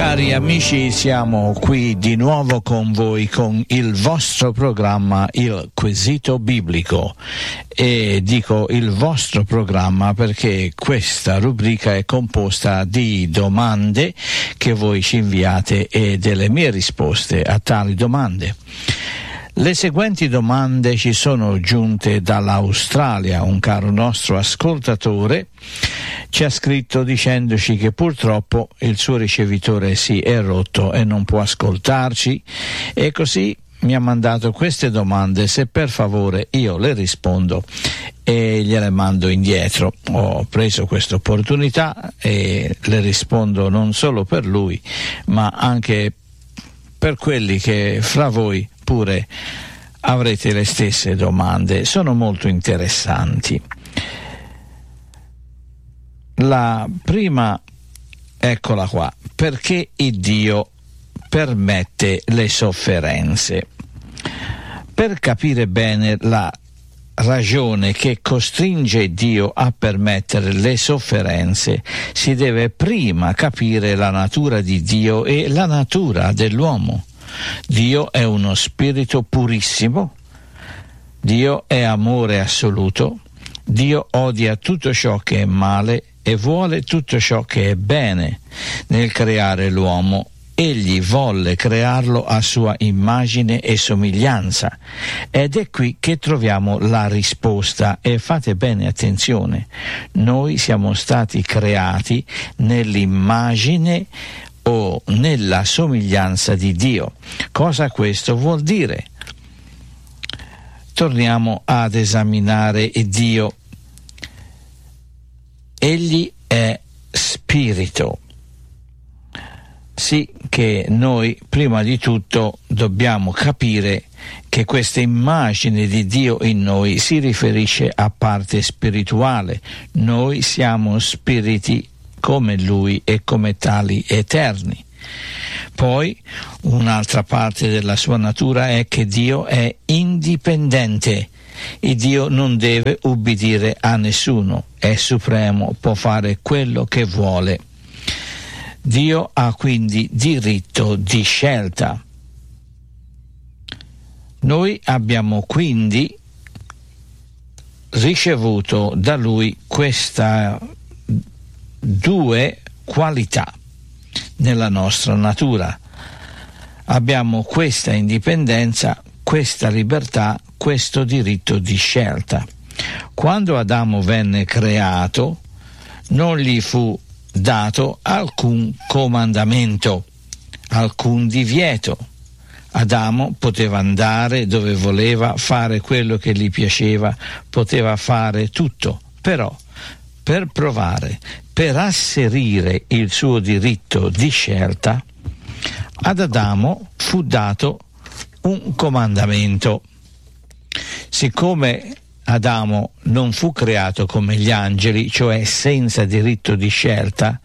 Cari amici, siamo qui di nuovo con voi con il vostro programma Il Quesito Biblico, e dico il vostro programma perché questa rubrica è composta di domande che voi ci inviate e delle mie risposte a tali domande. Le seguenti domande ci sono giunte dall'Australia. Un caro nostro ascoltatore ci ha scritto dicendoci che purtroppo il suo ricevitore si è rotto e non può ascoltarci, e così mi ha mandato queste domande. Se per favore io le rispondo e gliele mando indietro. Ho preso questa opportunità e le rispondo non solo per lui, ma anche per quelli che fra voi pure avrete le stesse domande. Sono molto interessanti. La prima, eccola qua: perché il Dio permette le sofferenze? Per capire bene la ragione che costringe Dio a permettere le sofferenze, si deve prima capire la natura di Dio e la natura dell'uomo. Dio è uno spirito purissimo, Dio è amore assoluto, Dio odia tutto ciò che è male e vuole tutto ciò che è bene. Nel creare l'uomo, egli volle crearlo a sua immagine e somiglianza, ed è qui che troviamo la risposta. E fate bene attenzione: noi siamo stati creati nell'immagine o nella somiglianza di Dio. Cosa questo vuol dire? Torniamo ad esaminare Dio. Egli è spirito. Sì, che noi prima di tutto dobbiamo capire che questa immagine di Dio in noi si riferisce a parte spirituale. Noi siamo spiriti come Lui e come tali eterni. Poi un'altra parte della sua natura è che Dio è indipendente. Il Dio non deve ubbidire a nessuno, è supremo, può fare quello che vuole. Dio ha quindi diritto di scelta. Noi abbiamo quindi ricevuto da Lui queste due qualità nella nostra natura. Abbiamo questa indipendenza, questa libertà, questo diritto di scelta. Quando Adamo venne creato, non gli fu dato alcun comandamento, alcun divieto. Adamo poteva andare dove voleva, fare quello che gli piaceva, poteva fare tutto, però per provare, per asserire il suo diritto di scelta, ad Adamo fu dato un comandamento. Siccome Adamo non fu creato come gli angeli, cioè senza diritto di scelta,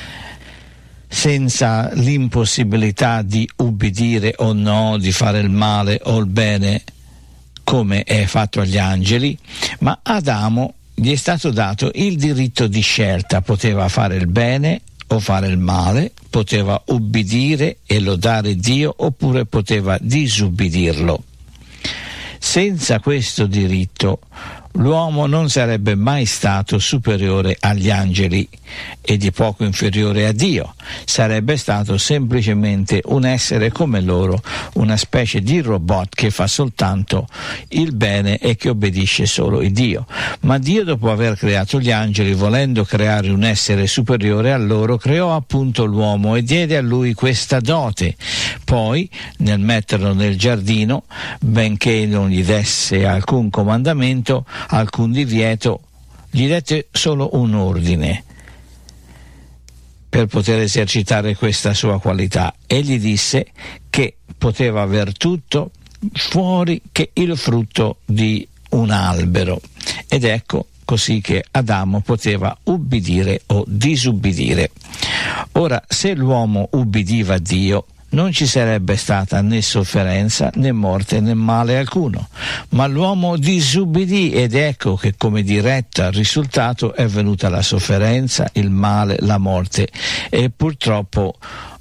senza l'impossibilità di ubbidire o no, di fare il male o il bene come è fatto agli angeli, ma Adamo gli è stato dato il diritto di scelta. Poteva fare il bene o fare il male, poteva ubbidire e lodare Dio oppure poteva disubbidirlo. Senza questo diritto l'uomo non sarebbe mai stato superiore agli angeli e di poco inferiore a Dio, sarebbe stato semplicemente un essere come loro, una specie di robot che fa soltanto il bene e che obbedisce solo a Dio. Ma Dio, dopo aver creato gli angeli, volendo creare un essere superiore a loro, creò appunto l'uomo e diede a lui questa dote. Poi, nel metterlo nel giardino, benché non gli desse alcun comandamento, alcun divieto, gli dette solo un ordine per poter esercitare questa sua qualità, e gli disse che poteva aver tutto fuori che il frutto di un albero. Ed ecco così che Adamo poteva ubbidire o disubbidire. Ora, se l'uomo ubbidiva a Dio, non ci sarebbe stata né sofferenza, né morte, né male alcuno. Ma l'uomo disubbidì, ed ecco che come diretto risultato è venuta la sofferenza, il male, la morte, e purtroppo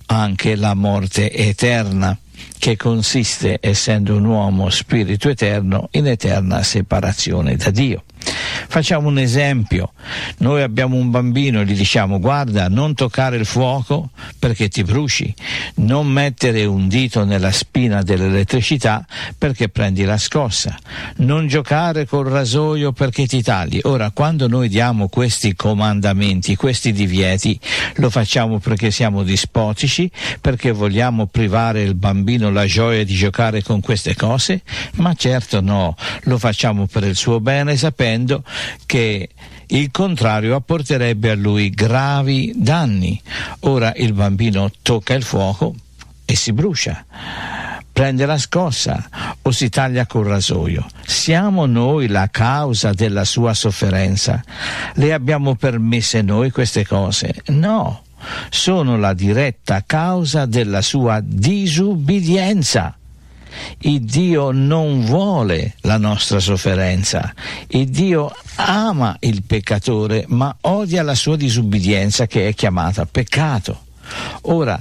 anche la morte eterna, che consiste, essendo un uomo spirito eterno, in eterna separazione da Dio. Facciamo un esempio: noi abbiamo un bambino e gli diciamo: guarda, non toccare il fuoco perché ti bruci, non mettere un dito nella spina dell'elettricità perché prendi la scossa, non giocare col rasoio perché ti tagli. Ora, quando noi diamo questi comandamenti, questi divieti, lo facciamo perché siamo dispotici, perché vogliamo privare il bambino la gioia di giocare con queste cose? Ma certo no, lo facciamo per il suo bene, sapendo che il contrario apporterebbe a lui gravi danni. Ora il bambino tocca il fuoco e si brucia, prende la scossa o si taglia col rasoio. Siamo noi la causa della sua sofferenza? Le abbiamo permesse noi queste cose? No, sono la diretta causa della sua disubbidienza. Il Dio non vuole la nostra sofferenza. Il Dio ama il peccatore, ma odia la sua disubbidienza, che è chiamata peccato. Ora,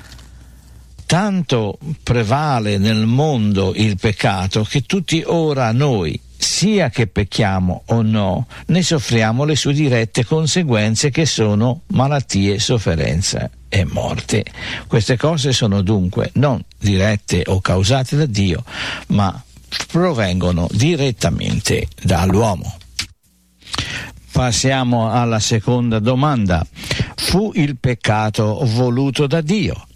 tanto prevale nel mondo il peccato che tutti ora noi, sia che pecchiamo o no, ne soffriamo le sue dirette conseguenze, che sono malattie, sofferenza e morte. Queste cose sono dunque non dirette o causate da Dio, ma provengono direttamente dall'uomo. Passiamo alla seconda domanda: fu il peccato voluto da Dio?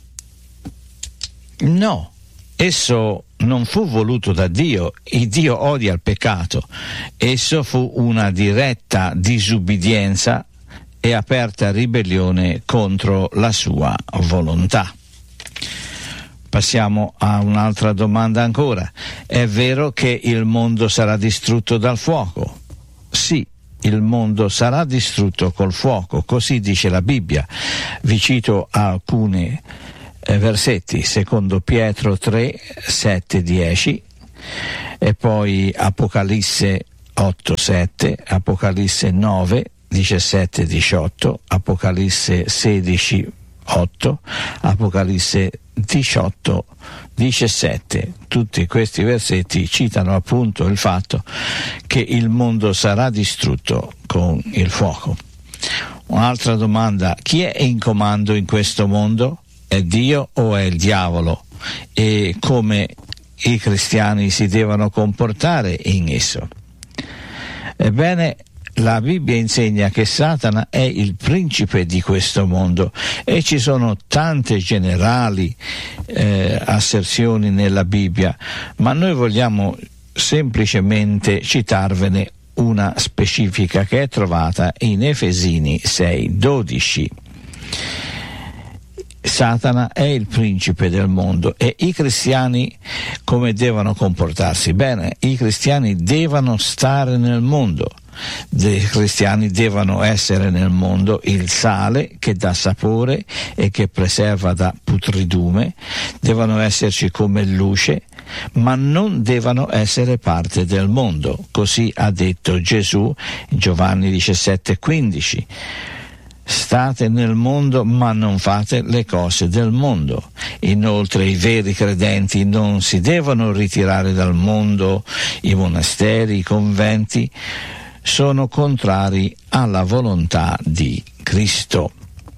No, esso non fu voluto da Dio. Il Dio odia il peccato. Esso fu una diretta disubbidienza e aperta ribellione contro la sua volontà. Passiamo a un'altra domanda ancora: è vero che il mondo sarà distrutto dal fuoco? Sì, il mondo sarà distrutto col fuoco, così dice la Bibbia. Vi cito alcuni versetti: secondo Pietro 3, 7, 10, e poi Apocalisse 8, 7, Apocalisse 9, 17, 18, Apocalisse 16, 8, Apocalisse 18, 17. Tutti questi versetti citano appunto il fatto che il mondo sarà distrutto con il fuoco. Un'altra domanda: chi è in comando in questo mondo? È Dio o è il diavolo? E come i cristiani si devono comportare in esso? Ebbene, la Bibbia insegna che Satana è il principe di questo mondo, e ci sono tante generali asserzioni nella Bibbia, ma noi vogliamo semplicemente citarvene una specifica che è trovata in Efesini 6:12. Satana è il principe del mondo, e i cristiani come devono comportarsi? Bene, i cristiani devono stare nel mondo. I cristiani devono essere nel mondo il sale che dà sapore e che preserva da putridume, devono esserci come luce, ma non devono essere parte del mondo. Così ha detto Gesù in Giovanni 17:15. State nel mondo, ma non fate le cose del mondo. Inoltre i veri credenti non si devono ritirare dal mondo. I monasteri, i conventi sono contrari alla volontà di Cristo.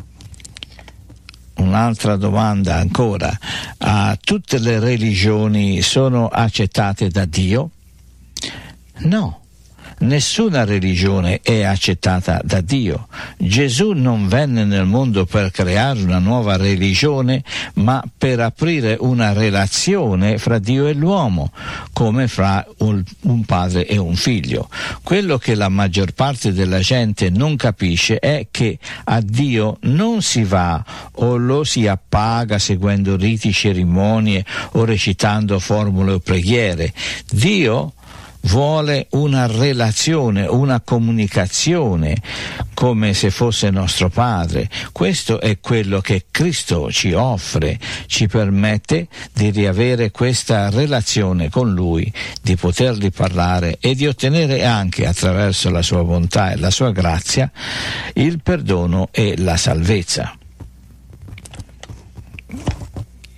Un'altra domanda ancora: tutte le religioni sono accettate da Dio? No. Nessuna religione è accettata da Dio. Gesù non venne nel mondo per creare una nuova religione, ma per aprire una relazione fra Dio e l'uomo, come fra un padre e un figlio. Quello che la maggior parte della gente non capisce è che a Dio non si va o lo si appaga seguendo riti, cerimonie o recitando formule o preghiere. Dio vuole una relazione, una comunicazione, come se fosse nostro Padre. Questo è quello che Cristo ci offre, ci permette di riavere questa relazione con Lui, di potergli parlare e di ottenere anche, attraverso la sua bontà e la sua grazia, il perdono e la salvezza.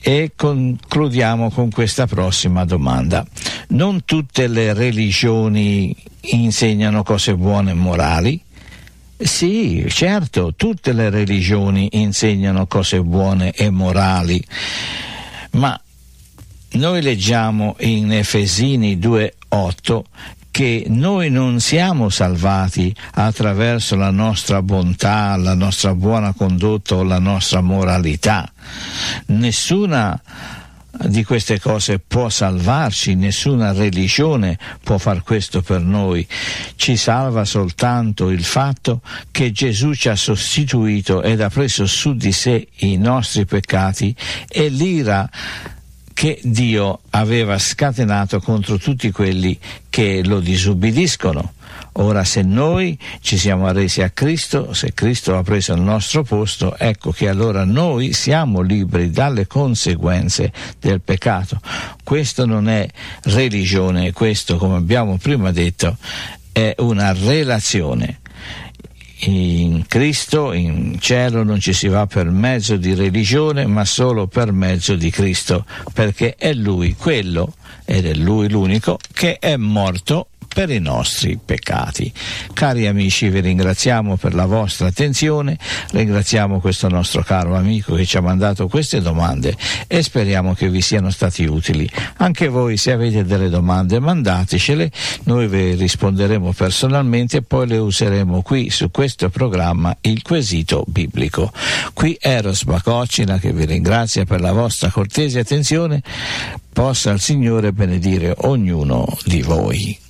E concludiamo con questa prossima domanda. Non tutte le religioni insegnano cose buone e morali? Sì, certo, tutte le religioni insegnano cose buone e morali, ma noi leggiamo in Efesini 2:8 che noi non siamo salvati attraverso la nostra bontà, la nostra buona condotta o la nostra moralità. Nessuna di queste cose può salvarci, nessuna religione può far questo per noi. Ci salva soltanto il fatto che Gesù ci ha sostituito ed ha preso su di sé i nostri peccati e l'ira che Dio aveva scatenato contro tutti quelli che lo disubbidiscono. Ora, se noi ci siamo arresi a Cristo, se Cristo ha preso il nostro posto, ecco che allora noi siamo liberi dalle conseguenze del peccato. Questo non è religione, questo, come abbiamo prima detto, è una relazione. In Cristo, in cielo, non ci si va per mezzo di religione, ma solo per mezzo di Cristo, perché è Lui quello, ed è Lui l'unico, che è morto per i nostri peccati. Cari amici, vi ringraziamo per la vostra attenzione, ringraziamo questo nostro caro amico che ci ha mandato queste domande e speriamo che vi siano stati utili. Anche voi, se avete delle domande, mandatecele, noi vi risponderemo personalmente e poi le useremo qui su questo programma, il quesito biblico. Qui Eros Bacocina che vi ringrazia per la vostra cortese attenzione. Possa il Signore benedire ognuno di voi.